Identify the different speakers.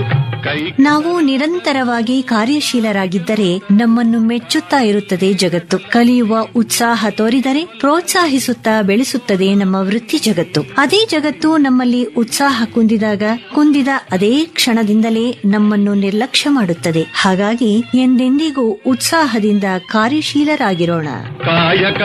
Speaker 1: ನಾವು ನಿರಂತರವಾಗಿ ಕಾರ್ಯಶೀಲರಾಗಿದ್ದರೆ ನಮ್ಮನ್ನು ಮೆಚ್ಚುತ್ತಾ ಇರುತ್ತದೆ ಜಗತ್ತು. ಕಲಿಯುವ ಉತ್ಸಾಹ ತೋರಿದರೆ ಪ್ರೋತ್ಸಾಹಿಸುತ್ತಾ ಬೆಳೆಸುತ್ತದೆ ನಮ್ಮ ವೃತ್ತಿ ಜಗತ್ತು. ಅದೇ ಜಗತ್ತು ನಮ್ಮಲ್ಲಿ ಉತ್ಸಾಹ ಕುಂದಿದ ಅದೇ ಕ್ಷಣದಿಂದಲೇ ನಮ್ಮನ್ನು ನಿರ್ಲಕ್ಷ್ಯ ಮಾಡುತ್ತದೆ. ಹಾಗಾಗಿ ಎಂದೆಂದಿಗೂ ಉತ್ಸಾಹದಿಂದ ಕಾರ್ಯಶೀಲರಾಗಿರೋಣ.
Speaker 2: ಕಾಯಕ